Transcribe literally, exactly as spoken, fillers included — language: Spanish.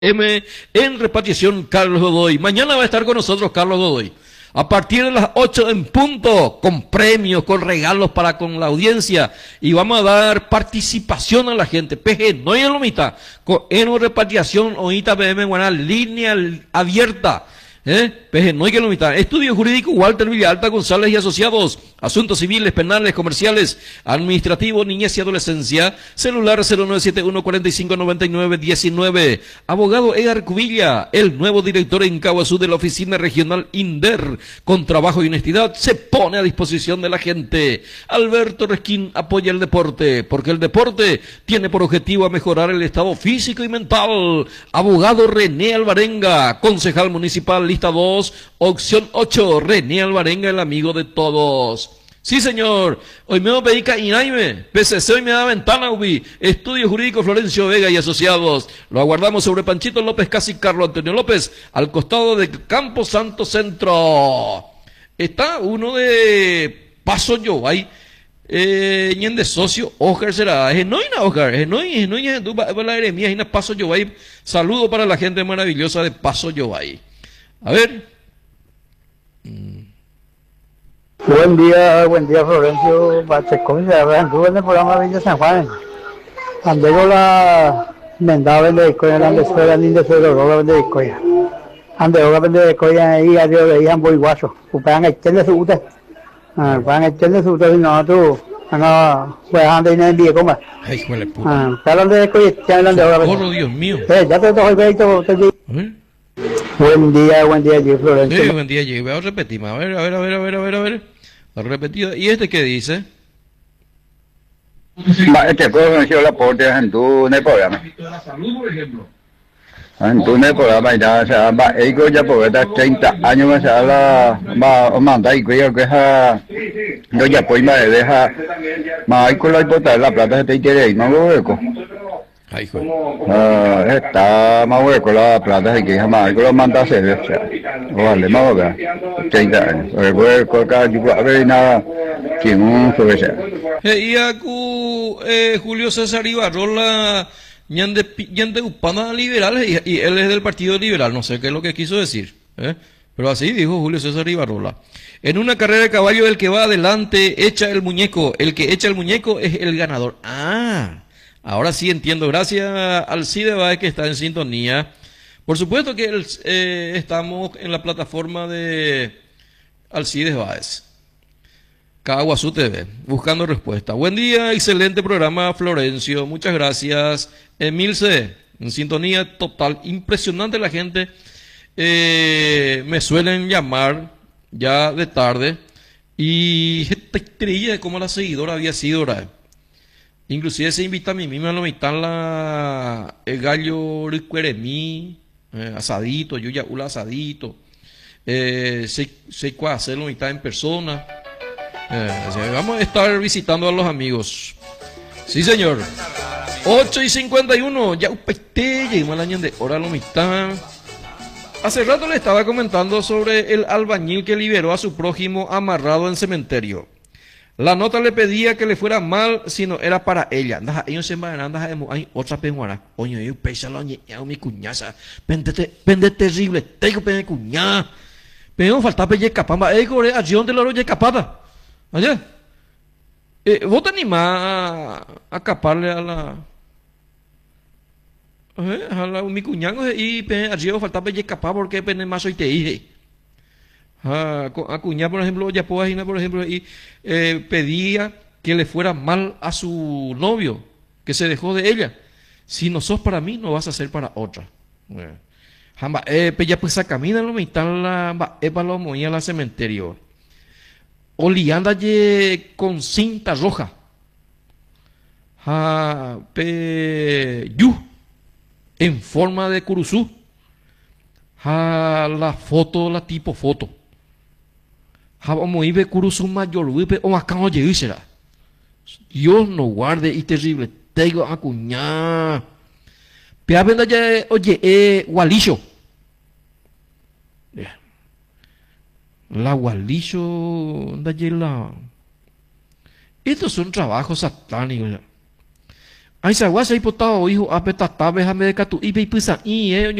M en repatriación Carlos Godoy. Mañana va a estar con nosotros Carlos Godoy. A partir de las ocho en punto, con premios, con regalos para con la audiencia. Y vamos a dar participación a la gente. P G, no hay en lo mitad. Con en repatriación, oíta P M Guaná, línea abierta. ¿Eh? P G, no hay que lo mitad. Estudio Jurídico Walter Villalta González y Asociados. Asuntos civiles, penales, comerciales, administrativo, niñez y adolescencia. Celular cero nueve siete uno cuatro cinco nueve nueve uno nueve. Abogado Edgar Cubilla, el nuevo director en Caguazú de la Oficina Regional INDER, con trabajo y honestidad, se pone a disposición de la gente. Alberto Resquín apoya el deporte, porque el deporte tiene por objetivo a mejorar el estado físico y mental. Abogado René Alvarenga, concejal municipal, lista dos, opción ocho, René Alvarenga, el amigo de todos. Sí, señor. Hoy me voy a pedir Inaime, P C C hoy me da ventana, ubi. Estudio Jurídico Florencio Vega y Asociados. Lo aguardamos sobre Panchito López, casi Carlos Antonio López, al costado de Campo Santo Centro. Está uno de Paso Yobay, eh, ñen de socio, Oscar será. Es no ina Oscar, es no es no es tu la eremía, ina Paso Yobay. Saludo para la gente maravillosa de Paso Yobay. A ver. Mm. Buen día, buen día Florencio Pacheco, anduve en el programa Villa San Juan. Andé con la mendada vende de coya, ande suela, ni de suelo, roga vende de coya. Ande roga vende de coya, y a Dios veían muy guaso. Upagan echenle su ute. Upagan echenle su ute, y no, tú, no, pues ande y no envíe coma. Ay, hijo de puta. Hablan de coya, echenle de roga. Oh, Dios mío. Eh, ya te doy veito, te digo. A ver. Buen día, buen día, G. Florencio. Sí, buen día, G. Voy a repetir, a ver, a ver, a ver, a ver, a ver, a ver. Repetido. ¿Y este qué dice? Este conoció la porte en tu en el programa. En tu en el programa ya se llama Eiko ya por treinta años me se habla va manda y que que ha no ya pues me deja ma hay con la hipota la plata se te quiere no lo veo. Ay, hijo. Ah, está más hueco la plata de que jamás lo manda a hacer, o sea, vale, más acá, treinta años, después acá yo a ver nada, quien un sobre sea. Y acu eh, Julio César Ibarrola, ñande ñande upana liberales y, y él es del Partido Liberal, no sé qué es lo que quiso decir, ¿eh? Pero así dijo Julio César Ibarrola. En una carrera de caballo el que va adelante echa el muñeco, el que echa el muñeco es el ganador. Ah. Ahora sí entiendo, gracias al Cide Báez que está en sintonía. Por supuesto que el, eh, estamos en la plataforma de Alcides Báez, Caguazú T V, buscando respuesta. Buen día, excelente programa, Florencio, muchas gracias. Emilce, en sintonía total, impresionante la gente. Eh, me suelen llamar ya de tarde y esta estrella de cómo la seguidora había sido, ¿verdad? Inclusive se invita a mí misma a lo mitad la el gallo ricueremí, eh, asadito, yo ya un asadito, eh, se, se puede hacerlo mitad en persona. Eh, vamos a estar visitando a los amigos. Sí, señor. ocho y cincuenta y uno, ya upete, llegamos al año de hora lo mitad. Hace rato le estaba comentando sobre el albañil que liberó a su prójimo amarrado en cementerio. La nota le pedía que le fuera mal si no era para ella. Andas ahí, se van, andas ahí, otra penguara. Oye, yo pesa la ñeña, mi cuñaza. Pende, pende terrible, tengo pende cuñá. Pero falta pelle capamba. Eh, gore, a John de la roya capada. Oye, eh, vos te animás a, a caparle a la. Eh, a la mi cuñango y a John falta pelle capada porque pende más hoy te dije. A cuñar, por ejemplo, ya puedo por ejemplo, y eh, pedía que le fuera mal a su novio, que se dejó de ella. Si no sos para mí, no vas a ser para otra. Jamba, eh, ya pues a camina lo mitad la epa lo moía al cementerio. Olianda con cinta roja. Ja, pe, yu, en forma de curuzú. Ja, la foto, la tipo foto. Vamos a curuzú mayor, o acá no será. Dios no guarde y terrible. Tengo a cuñar. Pea venda ya, oye, eh, gualicho. La gualicho, anda la. Estos son trabajos satánicos. Ai sagua sei potao hijo apetatabe hame de katu ipe ipysa'i eh